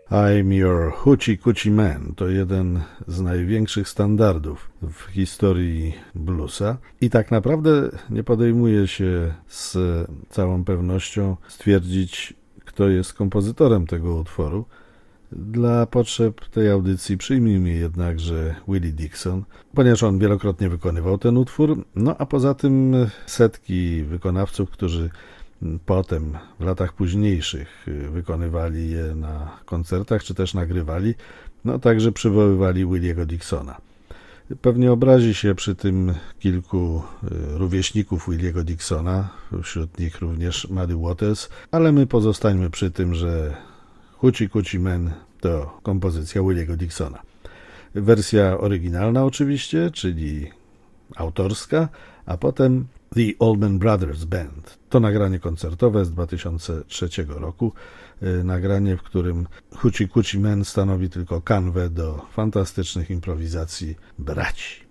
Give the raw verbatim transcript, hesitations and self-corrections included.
I'm Your Hoochie Coochie Man to jeden z największych standardów w historii bluesa i tak naprawdę nie podejmuje się z całą pewnością stwierdzić, kto jest kompozytorem tego utworu. Dla potrzeb tej audycji przyjmijmy jednak, że Willie Dixon, ponieważ on wielokrotnie wykonywał ten utwór, no a poza tym setki wykonawców, którzy potem w latach późniejszych wykonywali je na koncertach, czy też nagrywali, no także przywoływali Williego Dixona. Pewnie obrazi się przy tym kilku rówieśników Williego Dixona, wśród nich również Muddy Waters, ale my pozostańmy przy tym, że Hoochie Coochie Man to kompozycja Williego Dixona. Wersja oryginalna oczywiście, czyli autorska, a potem The Allman Brothers Band. To nagranie koncertowe z dwa tysiące trzeciego roku, nagranie, w którym Hoochie Coochie Man stanowi tylko kanwę do fantastycznych improwizacji braci.